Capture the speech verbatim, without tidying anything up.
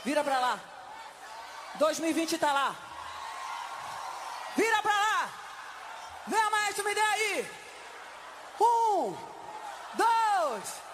Vira pra lá. dois mil e vinte tá lá. Vira pra lá. Vem, maestro, me dê aí. Um, dois...